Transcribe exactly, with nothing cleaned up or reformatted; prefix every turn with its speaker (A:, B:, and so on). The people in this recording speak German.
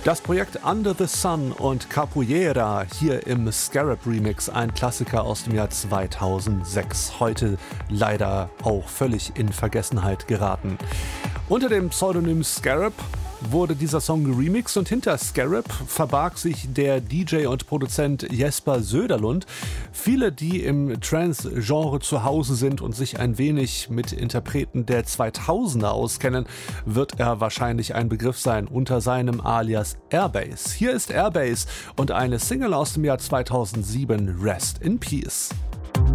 A: Das Projekt Under the Sun und Capoeira hier im Scarab Remix, ein Klassiker aus dem Jahr zweitausendsechs, heute leider auch völlig in Vergessenheit geraten. Unter dem Pseudonym Scarab wurde dieser Song geremixed und hinter Scarab verbarg sich der D J und Produzent Jesper Söderlund. Viele, die im Trance-Genre zu Hause sind und sich ein wenig mit Interpreten der zweitausender auskennen, wird er wahrscheinlich ein Begriff sein unter seinem Alias Airbase. Hier ist Airbase und eine Single aus dem Jahr zweitausendsieben, Rest in Peace.